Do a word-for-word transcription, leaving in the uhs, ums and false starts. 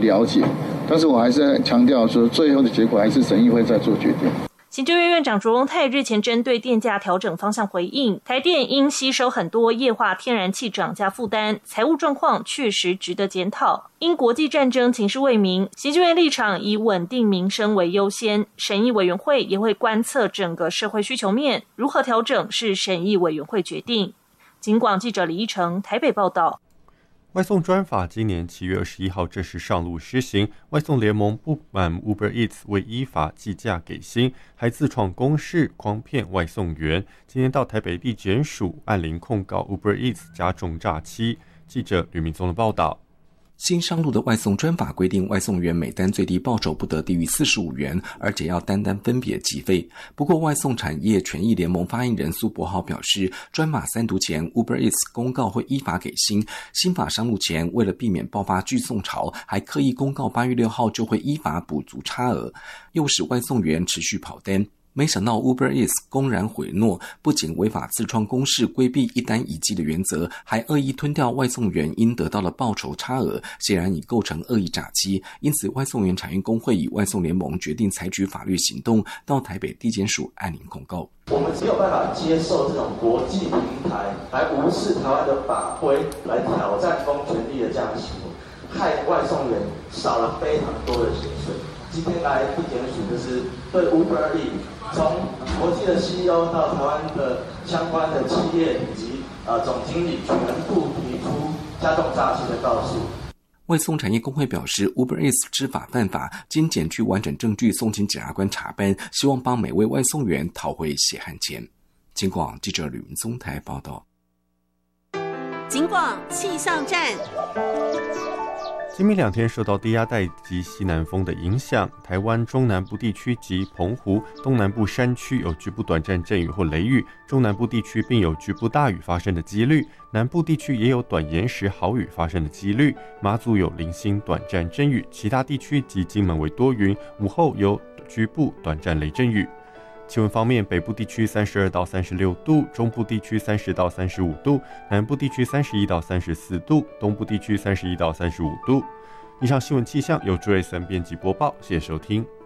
了解，但是我还是强调说，最后的结果还是审议会再做决定。 行政院院长卓荣泰日前针对电价调整方向回应，台电应吸收很多液化天然气涨价负担，财务状况确实值得检讨。因国际战争情势未明，行政院立场以稳定民生为优先，审议委员会也会观测整个社会需求面，如何调整是审议委员会决定。警广记者李一成台北报道。 外送专法今年七月二十一号正式上路施行，外送联盟不满 Uber Eats 未依法计价给薪，还自创公式诓骗外送员。今天到台北地检署按铃控告 Uber Eats 加重诈欺。记者吕明宗的报道。 新上路的外送专法规定，外送员每单最低报酬不得低于四十五元，而且要单单分别计费。不过，外送产业权益联盟发言人苏博豪表示，专法三读前 Uber Eats 公告会依法给薪，新法上路前为了避免爆发拒送潮，还刻意公告八月六号就会依法补足差额，诱使外送员持续跑单。没想到 Uber Eats 公然毁诺，不仅违法自创公式规避一单一计的原则，还恶意吞掉外送员应得到的报酬差额，显然已构成恶意诈欺。因此，外送员产业工会与外送联盟决定采取法律行动，到台北地检署按铃控告。 我们只有办法接受这种国际平台来无视台湾的法规，来挑战公权力的这样的行为，害外送员少了非常多的薪水。今天来地检署就是对 Uber Eats 从国际的 C E O 到台湾的相关的企业以及呃总经理全部提出加重诈欺的告诉。 外送产业工会表示 ，Uber Eats 知法犯法，经检具完整证据送请检察官查办，希望帮每位外送员讨回血汗钱。警广记者吕明宗台报道。 警广气象站。 今明两天受到低压带及西南风的影响，台湾中南部地区及澎湖东南部山区有局部短暂阵雨或雷雨，中南部地区并有局部大雨发生的几率，南部地区也有短延时豪雨发生的几率，马祖有零星短暂阵雨，其他地区及金门为多云，午后有局部短暂雷阵雨。气温方面，北部地区三十二到三十六度，中部地区三十到三十五度，南部地区三十一到三十四度，东部地区三十一到三十五度。以上新闻气象由朱瑞森编辑播报，谢谢收听。